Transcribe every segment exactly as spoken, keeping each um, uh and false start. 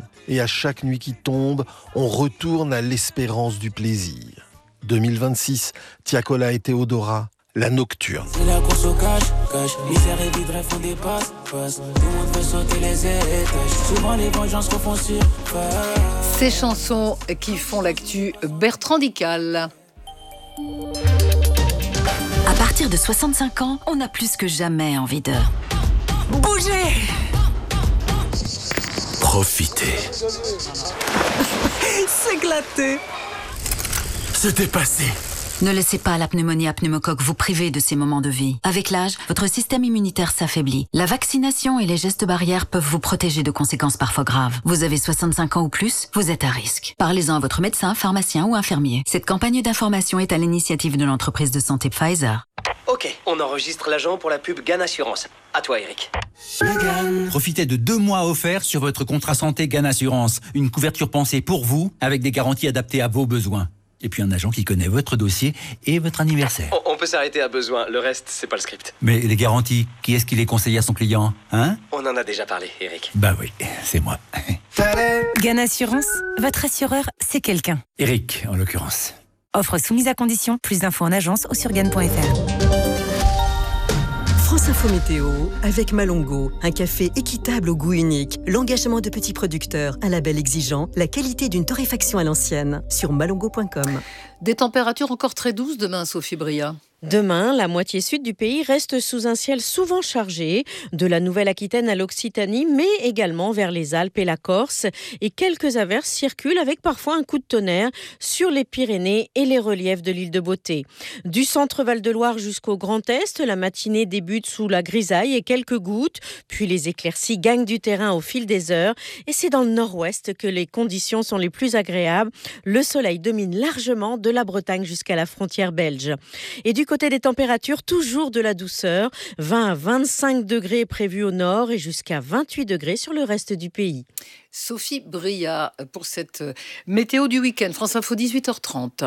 Et à chaque nuit qui tombe, on retourne à l'espérance du plaisir. deux mille vingt-six, Tiakola et Théodora, la nocturne. C'est la course au cash, cash. Misère et vide, rêve, on dépasse, passe. Tout le monde veut sauter les étages. Souvent les vengeances refont surface. Ces chansons qui font l'actu, Bertrand Dical. À partir de soixante-cinq ans, on a plus que jamais envie de bouger. Profiter. S'éclater. Se dépasser. Ne laissez pas la pneumonie à pneumocoque vous priver de ces moments de vie. Avec l'âge, votre système immunitaire s'affaiblit. La vaccination et les gestes barrières peuvent vous protéger de conséquences parfois graves. Vous avez soixante-cinq ans ou plus, vous êtes à risque. Parlez-en à votre médecin, pharmacien ou infirmier. Cette campagne d'information est à l'initiative de l'entreprise de santé Pfizer. Ok, on enregistre l'agent pour la pub Gan Assurance. À toi, Eric. Profitez de deux mois offerts sur votre contrat santé Gan Assurance. Une couverture pensée pour vous, avec des garanties adaptées à vos besoins. Et puis un agent qui connaît votre dossier et votre anniversaire. On, on peut s'arrêter à besoin, le reste, c'est pas le script. Mais les garanties, qui est-ce qui les conseille à son client, hein? On en a déjà parlé, Eric. Bah oui, c'est moi. Gan Assurance, votre assureur, c'est quelqu'un. Eric, en l'occurrence. Offre soumise à condition, plus d'infos en agence ou sur gan point f r. France Info Météo avec Malongo, un café équitable au goût unique, l'engagement de petits producteurs, un label exigeant, la qualité d'une torréfaction à l'ancienne, sur malongo point com. Des températures encore très douces demain, Sophie Bria. Demain, la moitié sud du pays reste sous un ciel souvent chargé, de la Nouvelle-Aquitaine à l'Occitanie, mais également vers les Alpes et la Corse. Et quelques averses circulent avec parfois un coup de tonnerre sur les Pyrénées et les reliefs de l'île de Beauté. Du centre Val-de-Loire jusqu'au Grand Est, la matinée débute sous la grisaille et quelques gouttes, puis les éclaircies gagnent du terrain au fil des heures. Et c'est dans le nord-ouest que les conditions sont les plus agréables. Le soleil domine largement de la Bretagne jusqu'à la frontière belge. Et du côté des températures, toujours de la douceur, vingt à vingt-cinq degrés prévus au nord et jusqu'à vingt-huit degrés sur le reste du pays. Sophie Bria pour cette météo du week-end. France Info, dix-huit heures trente.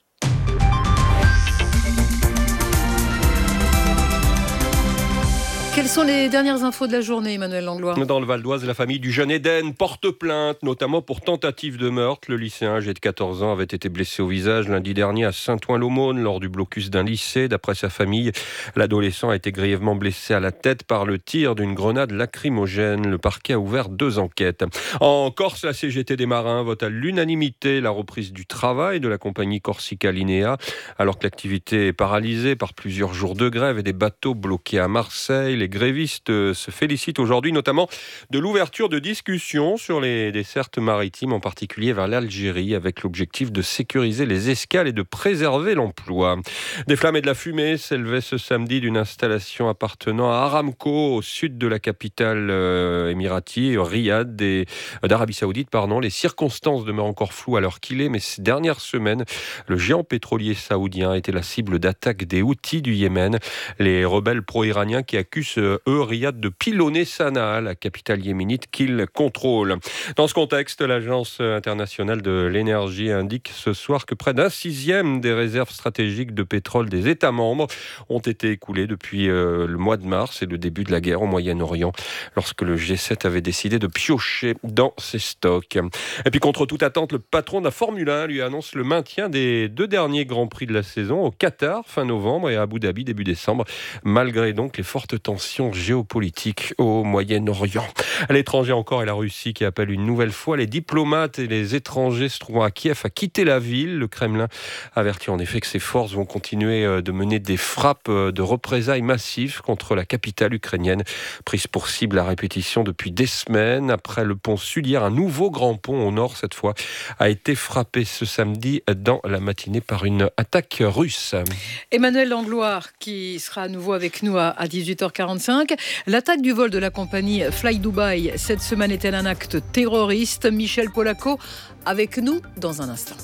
Quelles sont les dernières infos de la journée, Emmanuel Langlois ? Dans le Val d'Oise, la famille du jeune Eden porte plainte, notamment pour tentative de meurtre. Le lycéen âgé de quatorze ans avait été blessé au visage lundi dernier à Saint-Ouen-l'Aumône lors du blocus d'un lycée. D'après sa famille, l'adolescent a été grièvement blessé à la tête par le tir d'une grenade lacrymogène. Le parquet a ouvert deux enquêtes. En Corse, la C G T des marins vote à l'unanimité la reprise du travail de la compagnie Corsica Linea, alors que l'activité est paralysée par plusieurs jours de grève et des bateaux bloqués à Marseille. Les grévistes se félicitent aujourd'hui notamment de l'ouverture de discussions sur les dessertes maritimes, en particulier vers l'Algérie, avec l'objectif de sécuriser les escales et de préserver l'emploi. Des flammes et de la fumée s'élevaient ce samedi d'une installation appartenant à Aramco au sud de la capitale euh, émiratie, Riyad, et, euh, d'Arabie Saoudite. Pardon. Les circonstances demeurent encore floues à l'heure qu'il est, mais ces dernières semaines, le géant pétrolier saoudien a été la cible d'attaques des Houthis du Yémen, les rebelles pro-iraniens qui accusent eux, Riyad, de pilonner Sanaa, la capitale yéménite qu'ils contrôlent. Dans ce contexte, l'Agence internationale de l'énergie indique ce soir que près d'un sixième des réserves stratégiques de pétrole des États membres ont été écoulées depuis euh, le mois de mars et le début de la guerre au Moyen-Orient, lorsque le G sept avait décidé de piocher dans ses stocks. Et puis, contre toute attente, le patron de la Formule un lui annonce le maintien des deux derniers Grands Prix de la saison au Qatar fin novembre et à Abu Dhabi début décembre, malgré donc les fortes tensions géopolitique au Moyen-Orient. À l'étranger encore, et la Russie qui appelle une nouvelle fois les diplomates et les étrangers se trouvant à Kiev à quitter la ville. Le Kremlin avertit en effet que ses forces vont continuer de mener des frappes de représailles massives contre la capitale ukrainienne, prise pour cible à répétition depuis des semaines. Après le pont sud, hier, un nouveau grand pont au nord, cette fois, a été frappé ce samedi dans la matinée par une attaque russe. Emmanuel Langlois qui sera à nouveau avec nous à dix-huit heures quarante-cinq. L'attaque du vol de la compagnie Fly Dubai cette semaine est-elle un acte terroriste ? Michel Polaco avec nous dans un instant.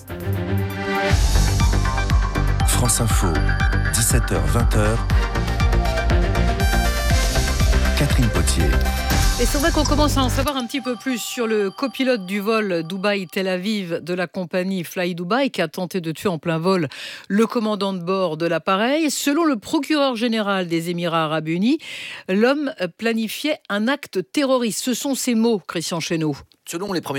France Info, dix-sept heures vingt. Catherine Potier. Et c'est vrai qu'on commence à en savoir un petit peu plus sur le copilote du vol Dubaï-Tel Aviv de la compagnie Fly Dubai qui a tenté de tuer en plein vol le commandant de bord de l'appareil. Selon le procureur général des Émirats Arabes Unis, l'homme planifiait un acte terroriste. Ce sont ces mots, Christian Chesneau. Selon les premiers